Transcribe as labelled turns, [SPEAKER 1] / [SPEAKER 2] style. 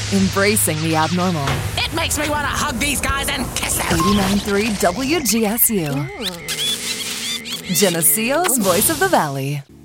[SPEAKER 1] embracing the abnormal.
[SPEAKER 2] It makes me want to hug these guys and kiss them.
[SPEAKER 1] 89.3 WGSU. Geneseo's Voice of the Valley.